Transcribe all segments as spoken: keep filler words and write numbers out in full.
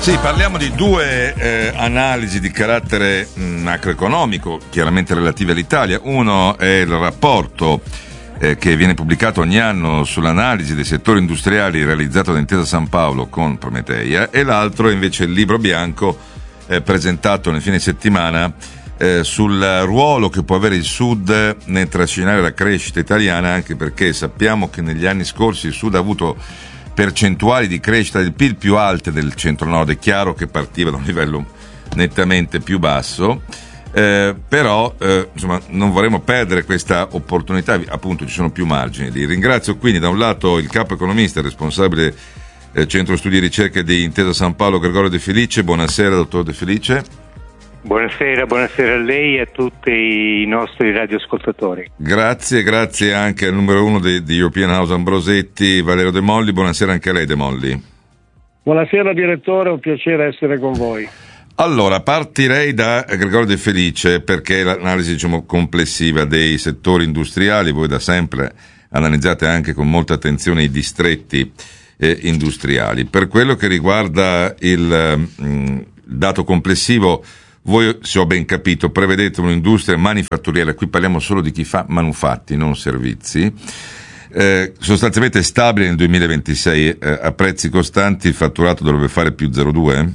Sì, parliamo di due eh, analisi di carattere mh, macroeconomico, chiaramente relative all'Italia. Uno è il rapporto eh, che viene pubblicato ogni anno sull'analisi dei settori industriali realizzato da Intesa San Paolo con Prometeia, e l'altro è invece il libro bianco eh, presentato nel fine settimana eh, sul ruolo che può avere il Sud nel trascinare la crescita italiana, anche perché sappiamo che negli anni scorsi il Sud ha avuto percentuali di crescita del P I L più alte del centro-nord. È chiaro che partiva da un livello nettamente più basso, eh, però eh, insomma non vorremmo perdere questa opportunità, appunto ci sono più margini. Li ringrazio quindi da un lato il capo economista e responsabile del Centro Studi e Ricerche di Intesa San Paolo, Gregorio De Felice. Buonasera dottor De Felice. Buonasera, buonasera a lei e a tutti i nostri radioascoltatori. Grazie, grazie anche al numero uno di, di European House Ambrosetti, Valerio De Molli. Buonasera anche a lei, De Molli. Buonasera direttore, è un piacere essere con voi. Allora, partirei da Gregorio De Felice, perché l'analisi, diciamo, complessiva dei settori industriali, voi da sempre analizzate anche con molta attenzione i distretti eh, industriali. Per quello che riguarda il mh, dato complessivo, voi, se ho ben capito, prevedete un'industria manifatturiera, qui parliamo solo di chi fa manufatti, non servizi, eh, sostanzialmente stabile nel duemilaventisei, eh, a prezzi costanti il fatturato dovrebbe fare più zero virgola due?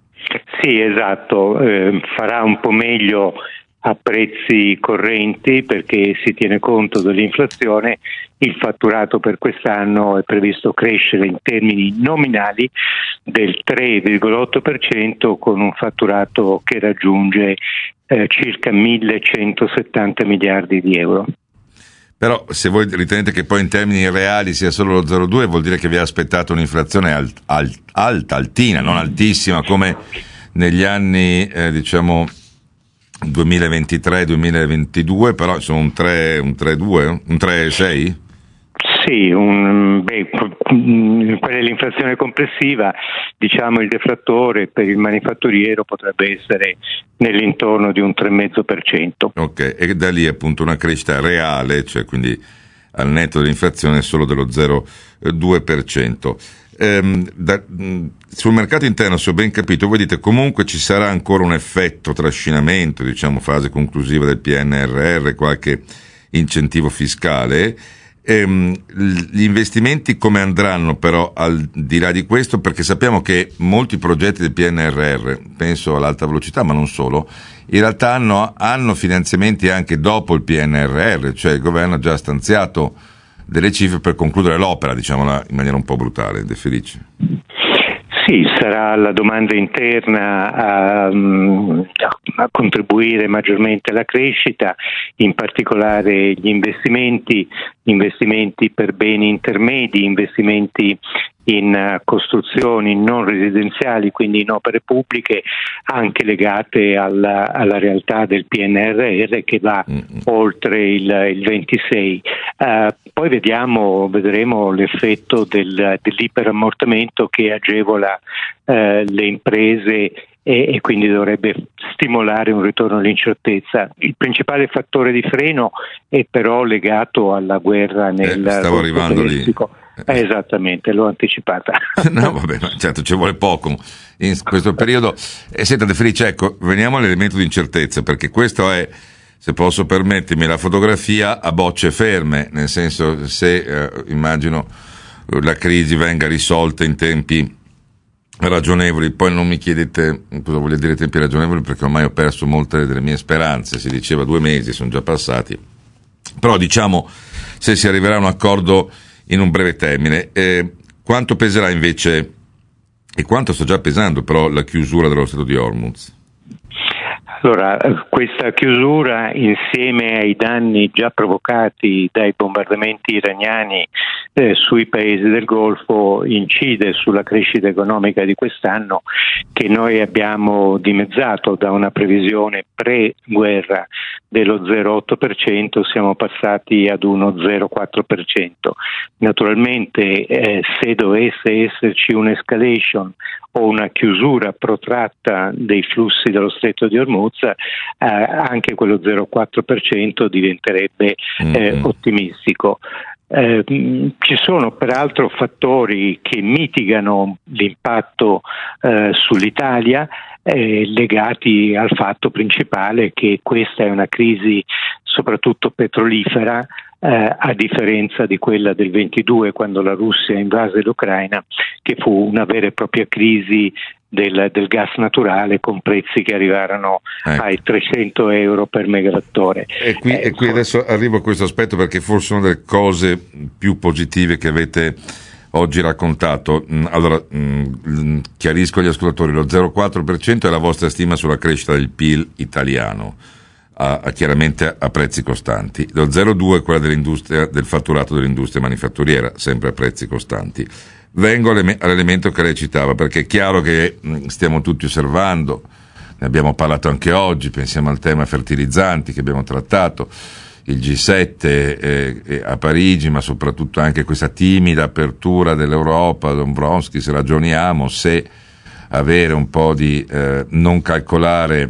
Sì, esatto, eh, farà un po' meglio a prezzi correnti perché si tiene conto dell'inflazione. Il fatturato per quest'anno è previsto crescere in termini nominali del tre virgola otto per cento, con un fatturato che raggiunge eh, circa millecentosettanta miliardi di euro. Però se voi ritenete che poi in termini reali sia solo lo zero virgola due, vuol dire che vi ha aspettato un'inflazione alt, alt, alta, altina, non altissima come negli anni eh, diciamo duemilaventitré duemilaventidue, però insomma un tre, un tre virgola due, un tre virgola sei? Sì, un, beh, quella è l'inflazione complessiva, diciamo il deflattore per il manifatturiero potrebbe essere nell'intorno di un tre virgola cinque per cento. Ok, e da lì appunto una crescita reale, cioè quindi al netto dell'inflazione solo dello zero virgola due per cento. Ehm, da, mh, sul mercato interno, se ho ben capito, voi dite comunque ci sarà ancora un effetto trascinamento, diciamo fase conclusiva del P N R R, qualche incentivo fiscale. Ehm, gli investimenti come andranno però al di là di questo? Perché sappiamo che molti progetti del P N R R, penso all'alta velocità ma non solo, in realtà hanno, hanno finanziamenti anche dopo il P N R R, cioè il governo ha già stanziato delle cifre per concludere l'opera, diciamola in maniera un po' brutale. De Felice. Sì, sarà la domanda interna a, a contribuire maggiormente alla crescita, in particolare gli investimenti, investimenti per beni intermedi, investimenti in costruzioni non residenziali, quindi in opere pubbliche, anche legate alla, alla realtà del P N R R che va mm-hmm. oltre il, il ventisei. Uh, poi vediamo, vedremo l'effetto del, dell'iperammortamento che agevola uh, le imprese e, e quindi dovrebbe stimolare un ritorno all'incertezza. Il principale fattore di freno è però legato alla guerra nel eh, stavo arrivando lì. Eh, esattamente, l'ho anticipata. No, vabbè, ma certo, ci vuole poco in questo periodo. E senta De Felice, ecco, veniamo all'elemento di incertezza, perché questo è, se posso permettermi, la fotografia a bocce ferme, nel senso, se eh, immagino la crisi venga risolta in tempi ragionevoli, poi non mi chiedete cosa vuol dire tempi ragionevoli, perché ormai ho perso molte delle mie speranze, si diceva due mesi, sono già passati, però diciamo, se si arriverà a un accordo in un breve termine, eh, quanto peserà invece, e quanto sta già pesando però, la chiusura dello Stretto di Hormuz? Allora, questa chiusura, insieme ai danni già provocati dai bombardamenti iraniani eh, sui paesi del Golfo, incide sulla crescita economica di quest'anno, che noi abbiamo dimezzato da una previsione pre-guerra dello zero virgola otto per cento, siamo passati ad uno zero virgola quattro per cento. Naturalmente eh, se dovesse esserci un'escalation o una chiusura protratta dei flussi dello Stretto di Hormuz, eh, anche quello zero virgola quattro per cento diventerebbe eh, mm-hmm. ottimistico. Eh, ci sono peraltro fattori che mitigano l'impatto eh, sull'Italia, eh, legati al fatto principale che questa è una crisi soprattutto petrolifera, eh, a differenza di quella del ventidue, quando la Russia invase l'Ucraina, che fu una vera e propria crisi del, del gas naturale con prezzi che arrivarono ecco. ai trecento euro per megawattore. E qui, eh, e qui adesso arrivo a questo aspetto, perché forse una delle cose più positive che avete oggi raccontato. Allora, mh, chiarisco agli ascoltatori: lo zero virgola quattro per cento è la vostra stima sulla crescita del P I L italiano, a, a, chiaramente a prezzi costanti. Lo zero virgola due è quella dell'industria, del fatturato dell'industria manifatturiera, sempre a prezzi costanti. Vengo all'elemento che lei citava, perché è chiaro che stiamo tutti osservando, ne abbiamo parlato anche oggi, pensiamo al tema fertilizzanti che abbiamo trattato, il G sette eh, a Parigi, ma soprattutto anche questa timida apertura dell'Europa. Dombrovskis, ragioniamo se avere un po' di eh, non calcolare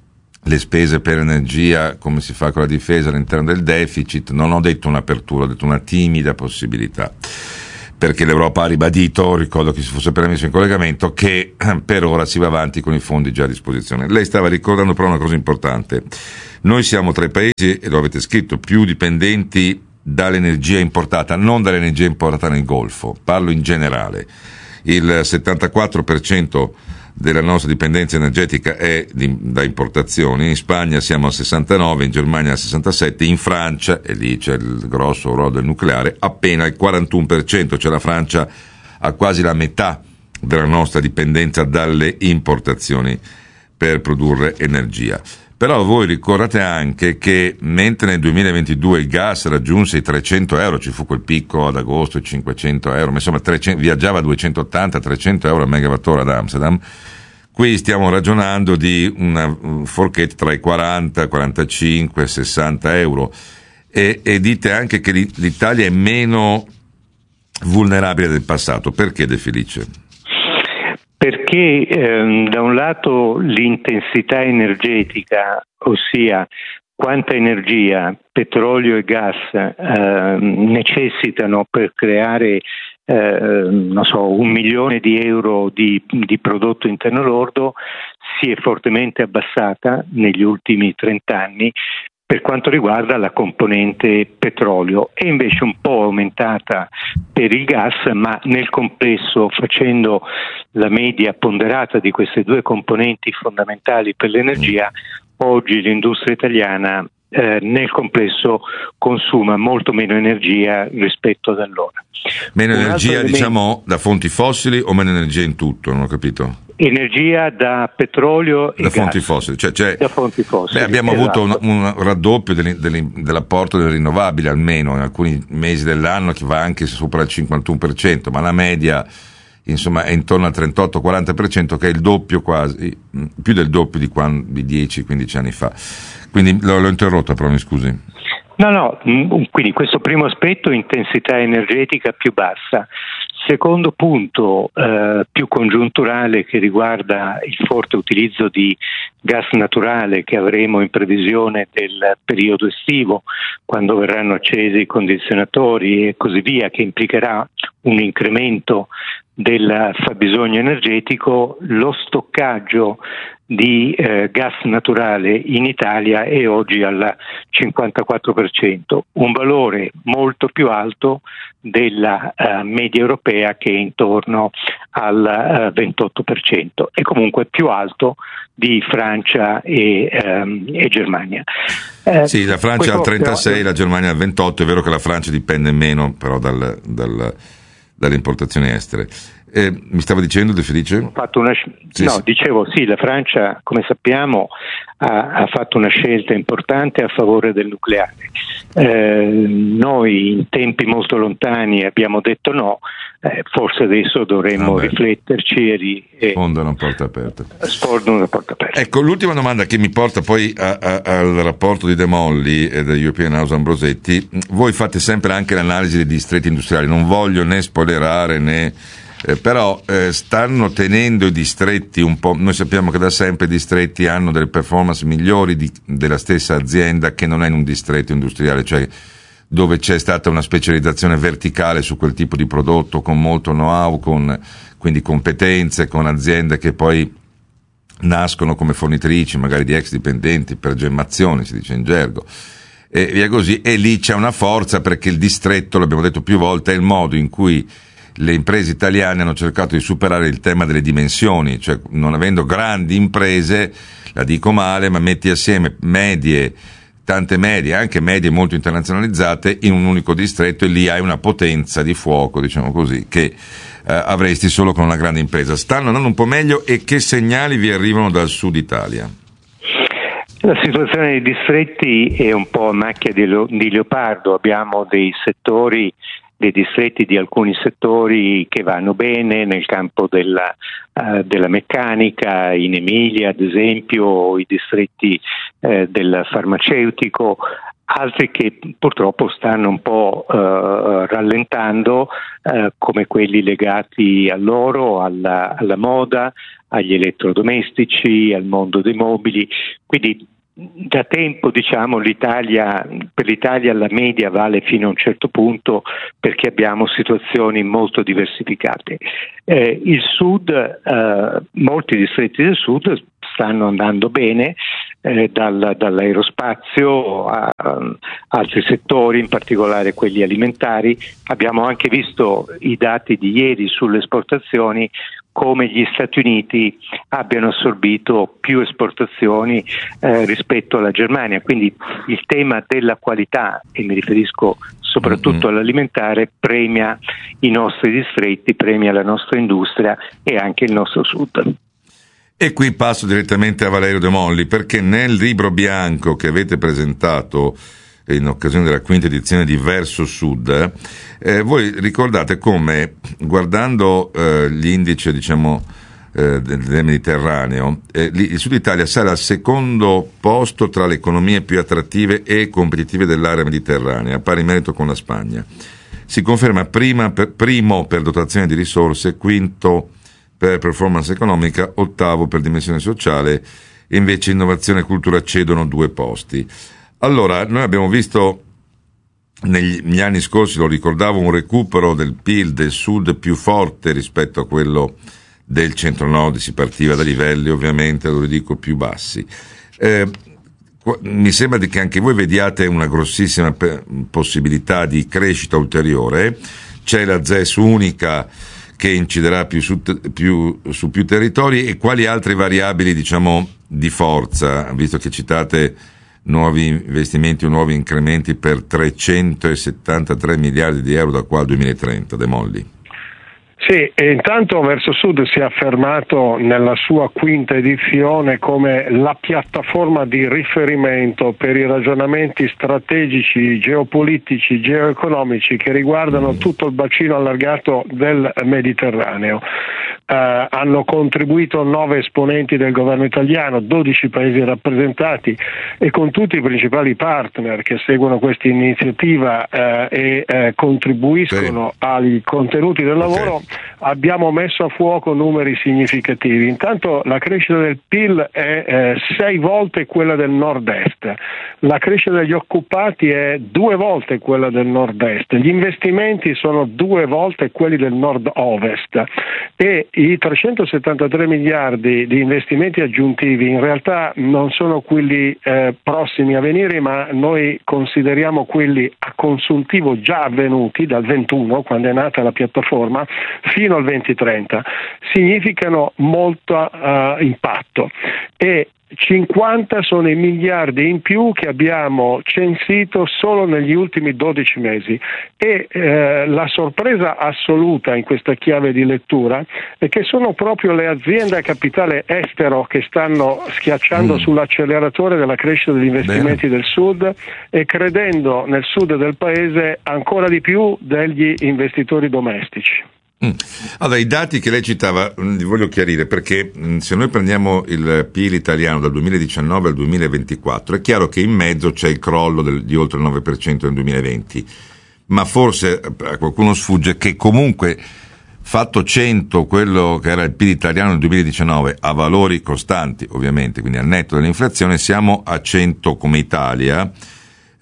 le spese per energia come si fa con la difesa all'interno del deficit. Non ho detto un'apertura, ho detto una timida possibilità, perché l'Europa ha ribadito, ricordo che si fosse appena messo in collegamento, che per ora si va avanti con i fondi già a disposizione. Lei stava ricordando però una cosa importante: noi siamo tra i paesi, e lo avete scritto, più dipendenti dall'energia importata, non dall'energia importata nel Golfo, parlo in generale. Il settantaquattro per cento della nostra dipendenza energetica è di, da importazioni. In Spagna siamo al sessantanove, in Germania al sessantasette, in Francia, e lì c'è il grosso ruolo del nucleare, appena il quarantuno per cento, cioè la Francia ha quasi la metà della nostra dipendenza dalle importazioni per produrre energia. Però voi ricordate anche che mentre nel duemilaventidue il gas raggiunse i trecento euro, ci fu quel picco ad agosto, i cinquecento euro, ma insomma trecento, viaggiava a duecentottanta trecento euro a megawattora ad Amsterdam, qui stiamo ragionando di una forchetta tra i quaranta, quarantacinque, sessanta euro, e, e dite anche che l'Italia è meno vulnerabile del passato. Perché, De Felice? Perché ehm, da un lato l'intensità energetica, ossia quanta energia petrolio e gas eh, necessitano per creare eh, non so, un milione di euro di, di prodotto interno lordo, si è fortemente abbassata negli ultimi trent'anni per quanto riguarda la componente petrolio, è invece un po' aumentata per il gas, ma nel complesso, facendo la media ponderata di queste due componenti fondamentali per l'energia, oggi l'industria italiana eh, nel complesso consuma molto meno energia rispetto ad allora. Meno energia, diciamo, da fonti fossili o meno energia in tutto? Non ho capito. Energia da petrolio e da gas. Fonti fossili, cioè, cioè, da fonti fossili. Beh, abbiamo esatto. avuto un, un raddoppio delle, delle, dell'apporto delle rinnovabili, almeno in alcuni mesi dell'anno, che va anche sopra il cinquantuno per cento, ma la media insomma è intorno al trentotto quaranta per cento, che è il doppio, quasi più del doppio di, quando, di dieci quindici anni fa. Quindi l'ho, l'ho interrotta, però mi scusi. No, no, quindi questo primo aspetto, intensità energetica più bassa. Secondo punto, eh, più congiunturale, che riguarda il forte utilizzo di gas naturale che avremo in previsione del periodo estivo, quando verranno accesi i condizionatori e così via, che implicherà un incremento del fabbisogno energetico. Lo stoccaggio di eh, gas naturale in Italia è oggi al cinquantaquattro per cento, un valore molto più alto della uh, media europea, che è intorno al uh, ventotto per cento, e comunque più alto di Francia e, um, e Germania. Eh, sì, la Francia al trentasei, però, la Germania al ventotto. È vero che la Francia dipende meno però dal, dal, dalle importazioni estere. Eh, mi stava dicendo, De Felice? Ho fatto una, sì, no, sì. dicevo sì, la Francia, come sappiamo, ha, ha fatto una scelta importante a favore del nucleare. Eh, noi in tempi molto lontani abbiamo detto no, eh, forse adesso dovremmo ah, rifletterci e, ri, e sfondano una porta aperta. Sfondano una porta aperta. Ecco, l'ultima domanda che mi porta poi a, a, al rapporto di De Molli e del European House Ambrosetti. Voi fate sempre anche l'analisi dei distretti industriali, non voglio né spoilerare né Eh, però eh, stanno tenendo i distretti un po'. Noi sappiamo che da sempre i distretti hanno delle performance migliori di, della stessa azienda che non è in un distretto industriale, cioè dove c'è stata una specializzazione verticale su quel tipo di prodotto, con molto know-how, con quindi competenze, con aziende che poi nascono come fornitrici magari di ex dipendenti per gemmazione, si dice in gergo, e via così, e lì c'è una forza, perché il distretto, l'abbiamo detto più volte, è il modo in cui le imprese italiane hanno cercato di superare il tema delle dimensioni, cioè non avendo grandi imprese, la dico male, ma metti assieme medie, tante medie, anche medie molto internazionalizzate, in un unico distretto, e lì hai una potenza di fuoco, diciamo così, che eh, avresti solo con una grande impresa. Stanno andando un po' meglio, e che segnali vi arrivano dal sud Italia? La situazione dei distretti è un po' a macchia di, lo, di leopardo. Abbiamo dei settori, dei distretti di alcuni settori che vanno bene nel campo della, uh, della meccanica, in Emilia ad esempio, i distretti uh, del farmaceutico, altri che purtroppo stanno un po' uh, rallentando, uh, come quelli legati all'oro, alla, alla moda, agli elettrodomestici, al mondo dei mobili. Quindi da tempo, diciamo, l'Italia, per l'Italia la media vale fino a un certo punto, perché abbiamo situazioni molto diversificate. Eh, il sud, eh, molti distretti del sud stanno andando bene, eh, dal, dall'aerospazio a, a altri settori, in particolare quelli alimentari. Abbiamo anche visto i dati di ieri sulle esportazioni, come gli Stati Uniti abbiano assorbito più esportazioni eh, rispetto alla Germania. Quindi il tema della qualità, e mi riferisco soprattutto mm-hmm. all'alimentare, premia i nostri distretti, premia la nostra industria e anche il nostro sud. E qui passo direttamente a Valerio De Molli, perché nel libro bianco che avete presentato in occasione della quinta edizione di Verso Sud, eh, voi ricordate come, guardando eh, gli indici, diciamo, eh, del, del Mediterraneo, eh, il Sud Italia sale al secondo posto tra le economie più attrattive e competitive dell'area mediterranea, a pari merito con la Spagna. Si conferma prima per, primo per dotazione di risorse, quinto per performance economica, ottavo per dimensione sociale, e invece innovazione e cultura cedono due posti. Allora, noi abbiamo visto negli anni scorsi, lo ricordavo, un recupero del P I L del sud più forte rispetto a quello del centro-nord. Si partiva da livelli, ovviamente, lo dico, più bassi. Eh, mi sembra che anche voi vediate una grossissima possibilità di crescita ulteriore. C'è la Z E S unica che inciderà più su, più, su più territori, e quali altre variabili, diciamo, di forza, visto che citate nuovi investimenti o nuovi incrementi per trecentosettantatré miliardi di euro da qua al duemilatrenta, De Molli? Sì, e intanto Verso Sud si è affermato nella sua quinta edizione come la piattaforma di riferimento per i ragionamenti strategici, geopolitici, geoeconomici che riguardano tutto il bacino allargato del Mediterraneo. Uh, hanno contribuito nove esponenti del governo italiano, dodici paesi rappresentati, e con tutti i principali partner che seguono questa iniziativa uh, e uh, contribuiscono sì. agli contenuti del lavoro, okay. abbiamo messo a fuoco numeri significativi. Intanto la crescita del P I L è eh, sei volte quella del nord-est, la crescita degli occupati è due volte quella del nord-est, gli investimenti sono due volte quelli del nord-ovest, e i trecentosettantatré miliardi di investimenti aggiuntivi in realtà non sono quelli eh, prossimi a venire, ma noi consideriamo quelli a consuntivo già avvenuti dal ventuno, quando è nata la piattaforma, fino al duemilatrenta. Significano molto uh, impatto, e cinquanta sono i miliardi in più che abbiamo censito solo negli ultimi dodici mesi, e eh, la sorpresa assoluta in questa chiave di lettura è che sono proprio le aziende a capitale estero che stanno schiacciando mm. sull'acceleratore della crescita degli investimenti Bene. del sud, e credendo nel sud del paese ancora di più degli investitori domestici. Allora, i dati che lei citava li voglio chiarire, perché se noi prendiamo il P I L italiano dal duemiladiciannove al duemilaventiquattro, è chiaro che in mezzo c'è il crollo del, di oltre il nove per cento nel duemilaventi, ma forse a qualcuno sfugge che comunque, fatto cento quello che era il P I L italiano nel duemiladiciannove a valori costanti, ovviamente, quindi al netto dell'inflazione, siamo a cento come Italia,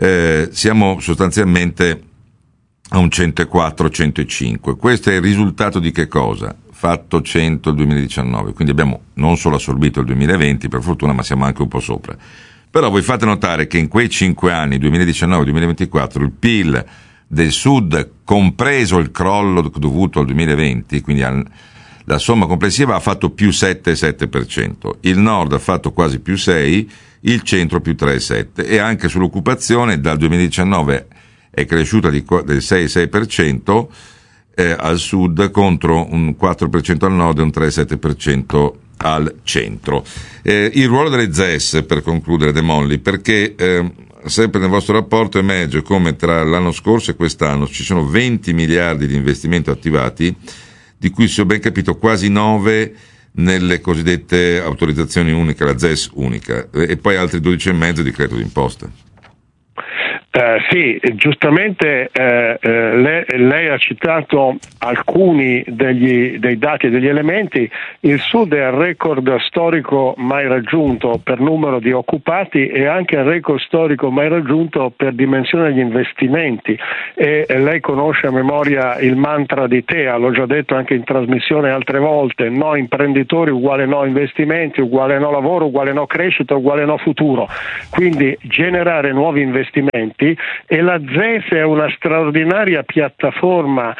eh, siamo sostanzialmente a un centoquattro centocinque. Questo è il risultato di che cosa? Fatto cento il duemiladiciannove, quindi abbiamo non solo assorbito il duemilaventi per fortuna, ma siamo anche un po' sopra. Però voi fate notare che in quei cinque anni, duemiladiciannove duemilaventiquattro, il P I L del Sud, compreso il crollo dovuto al duemilaventi, quindi al, la somma complessiva ha fatto più sette virgola sette per cento, il Nord ha fatto quasi più sei, il Centro più tre virgola sette, e anche sull'occupazione dal duemiladiciannove è cresciuta di, del sei virgola sei per cento eh, al Sud contro un quattro per cento al Nord e un tre virgola sette per cento al Centro. Eh, il ruolo delle Z E S, per concludere, De Molli, perché eh, sempre nel vostro rapporto emerge come tra l'anno scorso e quest'anno ci sono venti miliardi di investimenti attivati, di cui, se ho ben capito, quasi nove nelle cosiddette autorizzazioni uniche, la Z E S unica, e poi altri dodici e mezzo di credito d'imposta. Eh, sì, giustamente eh, eh, lei, lei ha citato alcuni degli, dei dati e degli elementi. Il Sud è al record storico mai raggiunto per numero di occupati e anche al record storico mai raggiunto per dimensione degli investimenti, e, e lei conosce a memoria il mantra di Tea, l'ho già detto anche in trasmissione altre volte: no imprenditori uguale no investimenti, uguale no lavoro, uguale no crescita, uguale no futuro. Quindi generare nuovi investimenti, e la Z E S è una straordinaria piattaforma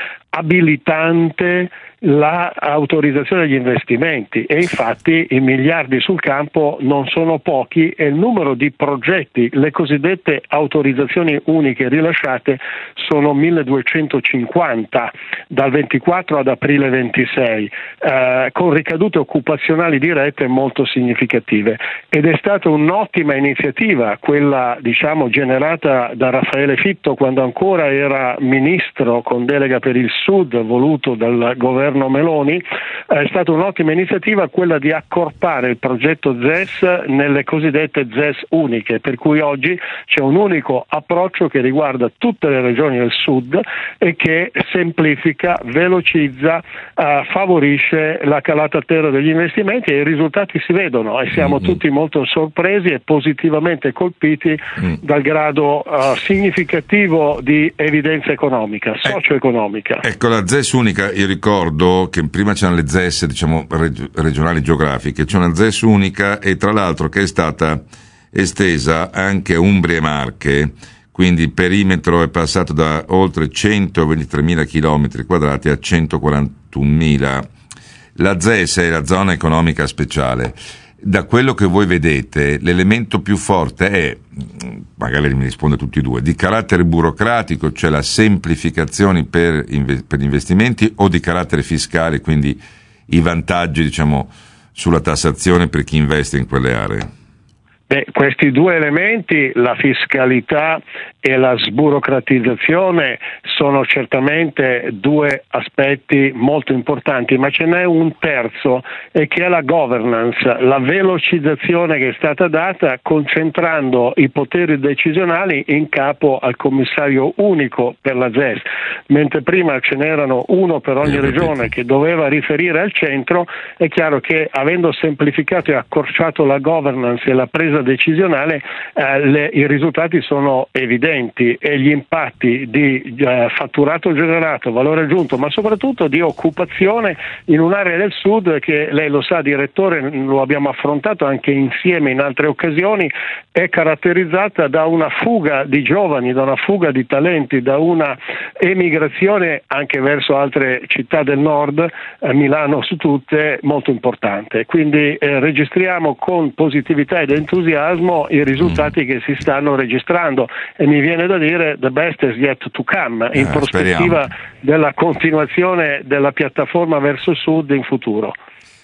abilitante l'autorizzazione degli investimenti, e infatti i miliardi sul campo non sono pochi e il numero di progetti, le cosiddette autorizzazioni uniche rilasciate, sono milleduecentocinquanta dal ventiquattro ad aprile ventisei, eh, con ricadute occupazionali dirette molto significative, ed è stata un'ottima iniziativa quella, diciamo, generata da Raffaele Fitto quando ancora era ministro con delega per il Sud, voluto dal governo Meloni. È stata un'ottima iniziativa quella di accorpare il progetto Z E S nelle cosiddette Z E S uniche, per cui oggi c'è un unico approccio che riguarda tutte le regioni del Sud e che semplifica, velocizza, eh, favorisce la calata a terra degli investimenti, e i risultati si vedono e siamo mm-hmm. tutti molto sorpresi e positivamente colpiti mm. dal grado uh, significativo di evidenza economica, socio-economica. Ecco, la Z E S unica, io ricordo che prima c'erano le Z E S, diciamo, reg- regionali geografiche, c'è una Z E S unica, e tra l'altro che è stata estesa anche a Umbria e Marche, quindi il perimetro è passato da oltre centoventitremila chilometri quadrati a centoquarantunomila. La Z E S è la zona economica speciale. Da quello che voi vedete, l'elemento più forte è, magari mi risponde tutti e due, di carattere burocratico, cioè la semplificazione per, inve- per gli investimenti, o di carattere fiscale, quindi i vantaggi, diciamo, sulla tassazione per chi investe in quelle aree? Beh, questi due elementi, la fiscalità e la sburocratizzazione, sono certamente due aspetti molto importanti, ma ce n'è un terzo, e che è la governance, la velocizzazione che è stata data concentrando i poteri decisionali in capo al commissario unico per la Z E S. Mentre prima ce n'erano uno per ogni regione che doveva riferire al centro, è chiaro che avendo semplificato e accorciato la governance e la presa decisionale, eh, le, i risultati sono evidenti, e gli impatti di eh, fatturato generato, valore aggiunto, ma soprattutto di occupazione in un'area del Sud che, lei lo sa, direttore, lo abbiamo affrontato anche insieme in altre occasioni, è caratterizzata da una fuga di giovani, da una fuga di talenti, da una emigrazione anche verso altre città del nord, eh, Milano su tutte, molto importante. Quindi eh, registriamo con positività ed entusiasmo i risultati mm. che si stanno registrando, e mi viene da dire the best is yet to come, in eh, prospettiva speriamo. della continuazione della piattaforma verso sud in futuro.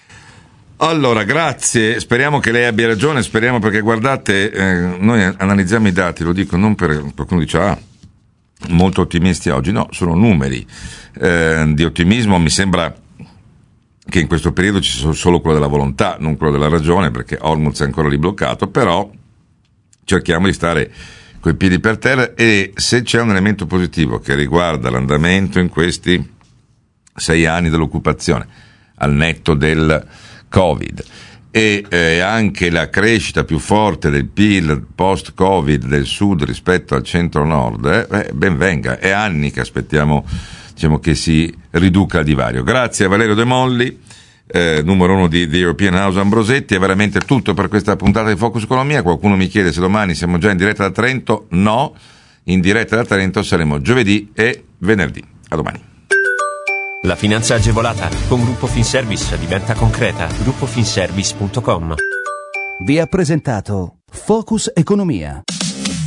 Allora, grazie, speriamo che lei abbia ragione, speriamo, perché guardate, eh, noi analizziamo i dati, lo dico non per qualcuno dice ah, molto ottimisti oggi, no, sono numeri eh, di ottimismo. Mi sembra che in questo periodo ci sia solo quello della volontà, non quello della ragione, perché Hormuz è ancora lì bloccato, però cerchiamo di stare coi piedi per terra, e se c'è un elemento positivo che riguarda l'andamento in questi sei anni dell'occupazione, al netto del Covid, e eh, anche la crescita più forte del P I L post-Covid del Sud rispetto al centro-nord, eh, beh, ben venga, è anni che aspettiamo, diciamo, che si riduca il divario. Grazie a Valerio De Molli, eh, numero uno di The European House Ambrosetti. È veramente tutto per questa puntata di Focus Economia. Qualcuno mi chiede se domani siamo già in diretta da Trento. No, in diretta da Trento saremo giovedì e venerdì. A domani. La finanza agevolata con Gruppo Finservice diventa concreta. gruppo finservice punto com Vi ha presentato Focus Economia.